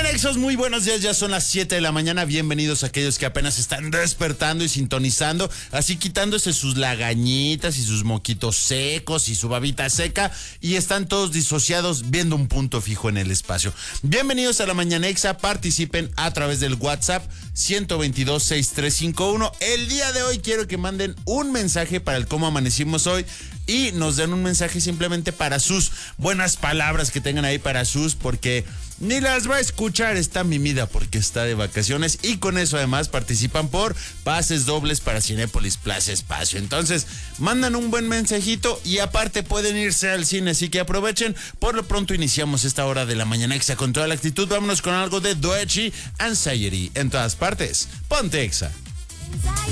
Nexos, muy buenos días, ya son las 7 de la mañana, bienvenidos a aquellos que apenas están despertando y sintonizando, así quitándose sus lagañitas y sus moquitos secos y su babita seca y están todos disociados viendo un punto fijo en el espacio. Bienvenidos a la Mañanexa, participen a través del WhatsApp 122-6351. El día de hoy quiero que manden un mensaje para el cómo amanecimos hoy y nos den un mensaje simplemente para sus buenas palabras que tengan ahí para sus, porque ni las va a escuchar, está mimida porque está de vacaciones y con eso además participan por pases dobles para Cinépolis Plaza Espacio. Entonces, mandan un buen mensajito y aparte pueden irse al cine, así que aprovechen. Por lo pronto iniciamos esta hora de la Mañanexa con toda la actitud. Vámonos con algo de Doechii, Anxiety en todas partes. Ponte Exa.